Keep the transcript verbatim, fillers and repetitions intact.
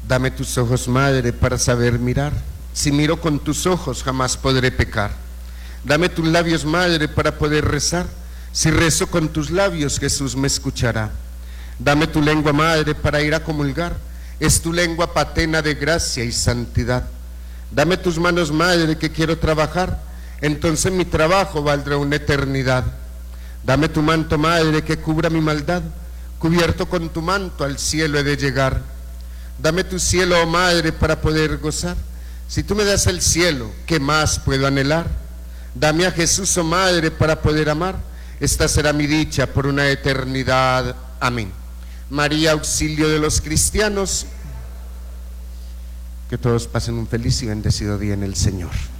Dame tus ojos, Madre, para saber mirar. Si miro con tus ojos, jamás podré pecar. Dame tus labios, Madre, para poder rezar. Si rezo con tus labios, Jesús me escuchará. Dame tu lengua, Madre, para ir a comulgar. Es tu lengua patena de gracia y santidad. Dame tus manos, Madre, que quiero trabajar. Entonces mi trabajo valdrá una eternidad. Dame tu manto, Madre, que cubra mi maldad. Cubierto con tu manto al cielo he de llegar. Dame tu cielo, oh Madre, para poder gozar. Si tú me das el cielo, ¿qué más puedo anhelar? Dame a Jesús, oh Madre, para poder amar. Esta será mi dicha por una eternidad. Amén. María, auxilio de los cristianos. Que todos pasen un feliz y bendecido día en el Señor.